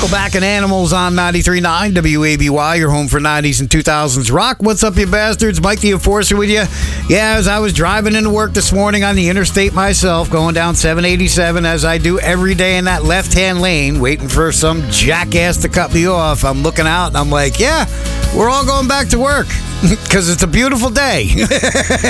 Nickelback and Animals on 93.9 WABY, your home for 90s and 2000s rock. What's up, you bastards? Mike the Enforcer with you. Yeah, as I was driving into work this morning on the interstate myself, going down 787 as I do every day in that left-hand lane, waiting for some jackass to cut me off, I'm looking out and I'm like, yeah, we're all going back to work. Because it's a beautiful day.